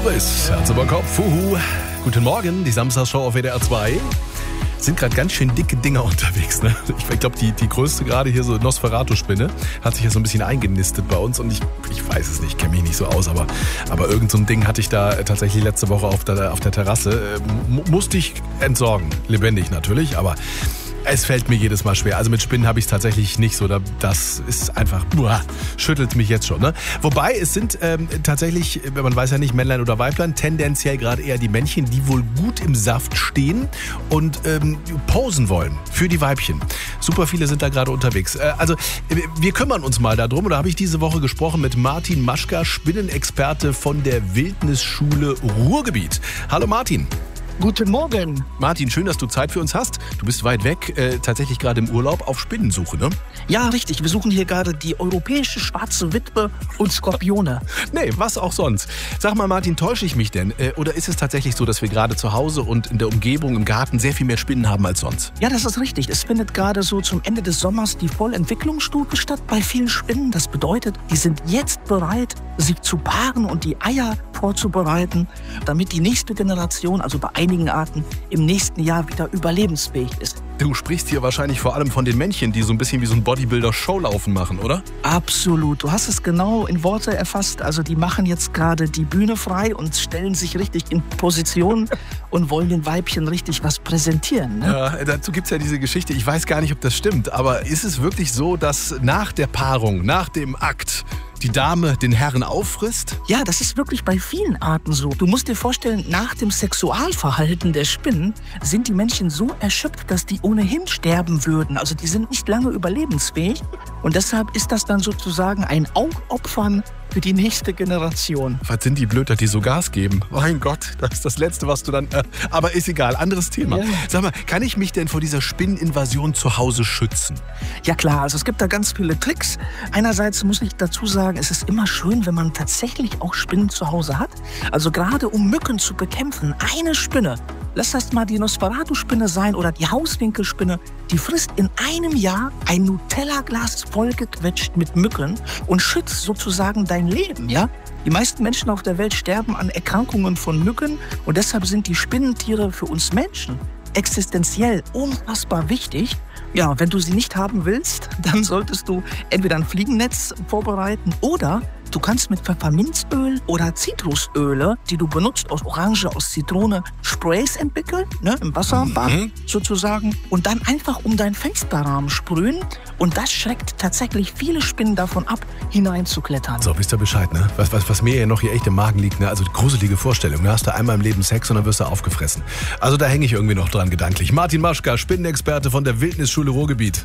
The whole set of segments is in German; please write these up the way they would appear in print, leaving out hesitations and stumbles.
Elvis, Herz über Kopf, Guten Morgen, die Samstagsshow auf WDR 2. Sind gerade ganz schön dicke Dinger unterwegs, ne? Ich glaube, die größte gerade hier, so Nosferatu-Spinne, hat sich ja so ein bisschen eingenistet bei uns und ich weiß es nicht, kenne mich nicht so aus, aber irgend so ein Ding hatte ich da tatsächlich letzte Woche auf der Terrasse. Musste ich entsorgen, lebendig natürlich, aber es fällt mir jedes Mal schwer. Also mit Spinnen habe ich es tatsächlich nicht so. Das ist einfach, schüttelt mich jetzt schon. Ne? Wobei es sind tatsächlich, man weiß ja nicht, Männlein oder Weiblein, tendenziell gerade eher die Männchen, die wohl gut im Saft stehen und posen wollen für die Weibchen. Super viele sind da gerade unterwegs. Also wir kümmern uns mal darum. Und da habe ich diese Woche gesprochen mit Martin Maschka, Spinnenexperte von der Wildnisschule Ruhrgebiet. Hallo Martin. Guten Morgen. Martin, schön, dass du Zeit für uns hast. Du bist weit weg, tatsächlich gerade im Urlaub auf Spinnensuche, ne? Ja, richtig. Wir suchen hier gerade die europäische schwarze Witwe und Skorpione. Nee, was auch sonst. Sag mal, Martin, täusche ich mich denn? Oder ist es tatsächlich so, dass wir gerade zu Hause und in der Umgebung, im Garten sehr viel mehr Spinnen haben als sonst? Ja, das ist richtig. Es findet gerade so zum Ende des Sommers die Vollentwicklungsstufe statt bei vielen Spinnen. Das bedeutet, die sind jetzt bereit, sich zu paaren und die Eier vorzubereiten, damit die nächste Generation, also bei einigen Arten, im nächsten Jahr wieder überlebensfähig ist. Du sprichst hier wahrscheinlich vor allem von den Männchen, die so ein bisschen wie so ein Bodybuilder-Showlaufen machen, oder? Absolut. Du hast es genau in Worte erfasst. Also die machen jetzt gerade die Bühne frei und stellen sich richtig in Position und wollen den Weibchen richtig was präsentieren. Ne? Ja, dazu gibt es ja diese Geschichte. Ich weiß gar nicht, ob das stimmt, aber ist es wirklich so, dass nach der Paarung, nach dem Akt, die Dame den Herren auffrisst? Ja, das ist wirklich bei vielen Arten so. Du musst dir vorstellen, nach dem Sexualverhalten der Spinnen sind die Männchen so erschöpft, dass die ohnehin sterben würden. Also die sind nicht lange überlebensfähig. Und deshalb ist das dann sozusagen ein Aufopfern für die nächste Generation. Was sind die blöd, dass die so Gas geben? Mein Gott, das ist das Letzte, was du dann... aber ist egal, anderes Thema. Ja. Sag mal, kann ich mich denn vor dieser Spinneninvasion zu Hause schützen? Ja klar, also es gibt da ganz viele Tricks. Einerseits muss ich dazu sagen, es ist immer schön, wenn man tatsächlich auch Spinnen zu Hause hat. Also gerade um Mücken zu bekämpfen, eine Spinne, lass das mal die Nosferatu-Spinne sein oder die Hauswinkelspinne, die frisst in einem Jahr ein Nutella-Glas vollgequetscht mit Mücken und schützt sozusagen dein Leben, ja? Die meisten Menschen auf der Welt sterben an Erkrankungen von Mücken und deshalb sind die Spinnentiere für uns Menschen existenziell unfassbar wichtig. Ja, wenn du sie nicht haben willst, dann solltest du entweder ein Fliegennetz vorbereiten oder du kannst mit Pfefferminzöl oder Zitrusöle, die du benutzt aus Orange, aus Zitrone, Sprays entwickeln, ne, im Wasserbad sozusagen, und dann einfach um deinen Fensterrahmen sprühen. Und das schreckt tatsächlich viele Spinnen davon ab, hineinzuklettern. So, wisst ihr Bescheid, ne? Was mir ja noch hier echt im Magen liegt, ne? Also gruselige Vorstellung. Da hast du einmal im Leben Sex und dann wirst du aufgefressen. Also da hänge ich irgendwie noch dran gedanklich. Martin Maschka, Spinnenexperte von der Wildnisschule Ruhrgebiet.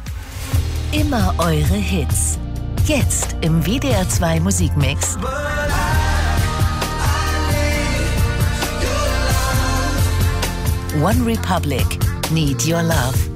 Immer eure Hits. Jetzt im WDR 2 Musikmix. One Republic, Need Your Love.